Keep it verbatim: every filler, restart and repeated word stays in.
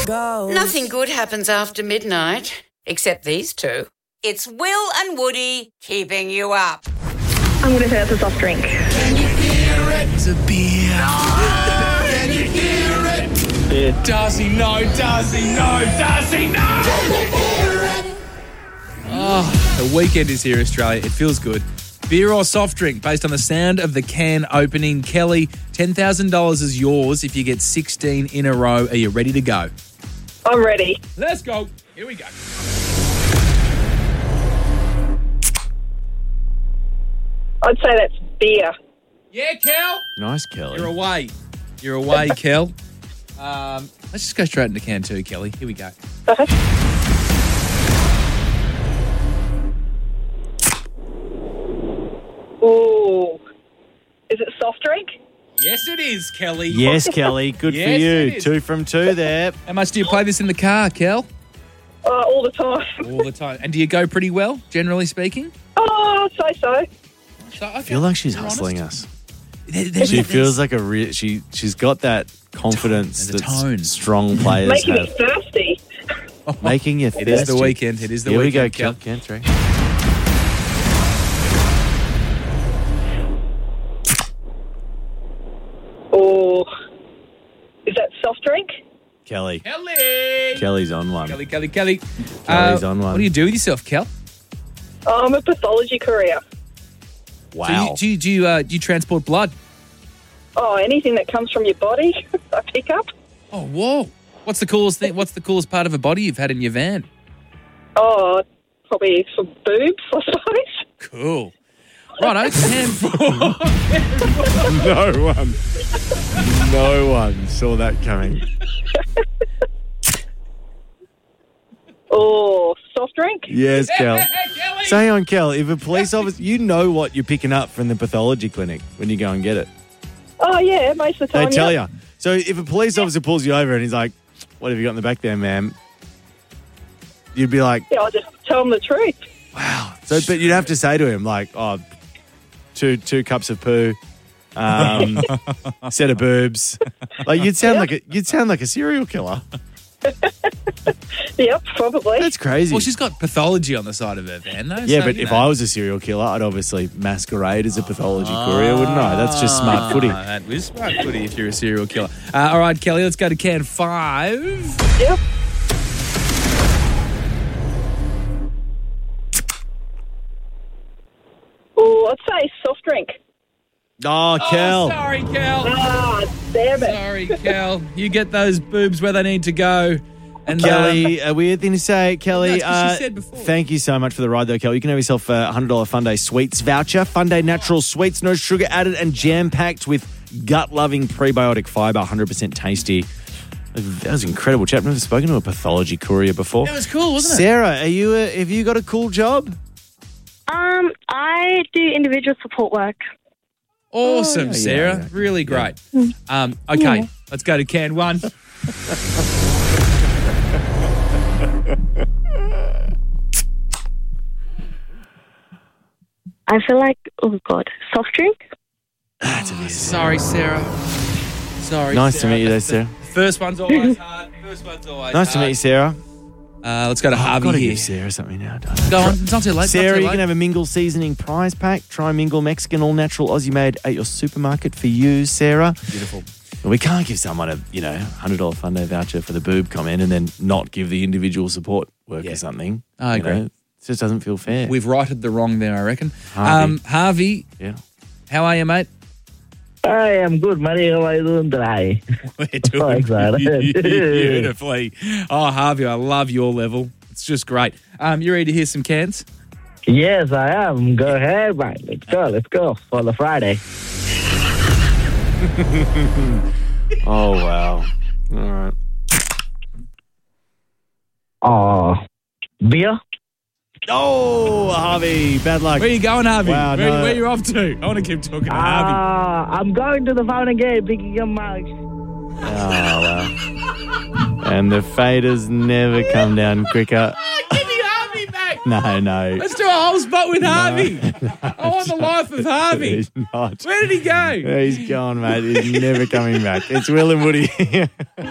goes. Nothing good happens after midnight, except these two. It's Will and Woody keeping you up. I'm going to say that's a soft drink. Can you hear it? It's a beer. No! Can you hear it? Yeah. Darcy, no. Darcy, no. Darcy, no. Can you hear it? Oh, the weekend is here, Australia. It feels good. Beer or soft drink based on the sound of the can opening. Kelly, ten thousand dollars is yours if you get sixteen in a row. Are you ready to go? I'm ready. Let's go. Here we go. I'd say that's beer. Yeah, Kel. Nice, Kelly. You're away. You're away, Kel. Um, let's just go straight into can two, Kelly. Here we go. Okay. Ooh. Is it soft drink? Yes, it is, Kelly. Yes, Kelly. Good Yes, for it you. is. Two from two there. How much do you play this in the car, Kel? Uh, all the time. All the time. And do you go pretty well, generally speaking? Oh, so so. So, okay. I feel like she's You're hustling honest. us. There- there- She there's- feels like a real. She she's got that confidence There's a that tone. strong players Making me have. thirsty. Making you It is the thirsty. weekend. It is the Here weekend, we go, Kel. Kel. Can three. Oh. Is that soft drink? Kelly. Kelly. Kelly's on one. Kelly, Kelly, Kelly. Kelly's Uh, on one. What do you do with yourself, Kel? Oh, I'm a pathology courier. Wow. So you, do you, do you, uh, do you transport blood? Oh, anything that comes from your body, I pick up. Oh, whoa. What's the coolest thing? What's the coolest part of a body you've had in your van? Oh, probably some boobs, I suppose. Cool. Righto, can four. no one. No one saw that coming. Oh, soft drink? Yes, Kel. Kelly. Say on, Kel, if a police officer, you know what you're picking up from the pathology clinic when you go and get it. Oh, yeah, most of the They time. tell yeah. you. So if a police officer pulls you over and he's like, what have you got in the back there, ma'am? You'd be like, Yeah, I'll just tell them the truth. wow. So, but you'd have to say to him, like, oh, two two cups of poo, um, set of boobs. Like you'd sound like a you'd sound like a serial killer. Yep, probably. That's crazy. Well, she's got pathology on the side of her van, though. yeah, so, but you if know. I was a serial killer, I'd obviously masquerade as a pathology courier, wouldn't I? That's just smart footy. Ah, that was smart footy if you're a serial killer. Uh, all right, Kelly, let's go to can five. Yep. Oh, I'd say soft drink. Oh, Oh, Kel. sorry, Kel. Ah, damn it. Sorry, Kel. You get those boobs where they need to go. And Kelly, um, a weird thing to say, Kelly. No, it's 'cause she uh, said before. Thank you so much for the ride, though, Kelly. You can have yourself a one hundred dollars Funday Sweets voucher. Funday Natural Sweets, no sugar added and jam-packed with gut-loving prebiotic fibre, one hundred percent tasty. That was incredible, chap. I've never spoken to a pathology courier before. it was cool, wasn't it? Sarah, are you a, have you got a cool job? Um, I do individual support work. Awesome, Oh, yeah, Sarah. yeah, Really great. Um, okay, Yeah. let's go to can one. I feel like, oh God, soft drink? Sorry, Sarah. Sorry, Nice to Sarah. meet you there, Sarah. First one's always hard. First one's always Nice to hard. meet you, Sarah. Uh, let's go to Oh, I've Harvey got to here. give Sarah something now. don't I? Go on. It's not too late. Sarah, not too you late. can have a Mingle seasoning prize pack. Try Mingle Mexican all natural Aussie made at your supermarket for you, Sarah. Beautiful. We can't give someone a you know one hundred dollars Funday voucher for the boob comment and then not give the individual support worker Yeah. something. I You agree. know, it just doesn't feel fair. We've righted the wrong there, I reckon. Harvey. Um, Harvey, yeah. how are you, mate? I am good, Matty. How are you doing today? We're doing excited. beautifully. Oh, Harvey, I love your level. It's just great. Um, you ready to hear some cans? Yes, I am. Go ahead, mate. Let's go. Let's go for the Friday. Oh wow. All right. Oh, beer? Oh, Harvey, bad luck. Where you going, Harvey? Wow, where, no. where you off to? I want to keep talking to Harvey. Ah, I'm going to the phone again, picking up my... Oh wow. And the faders never come down quicker. Give me Harvey back. No, no. Let's do a whole spot with Harvey. I want the life of Harvey. He's not. Where did he go? He's gone, mate. He's never coming back. It's Will and Woody.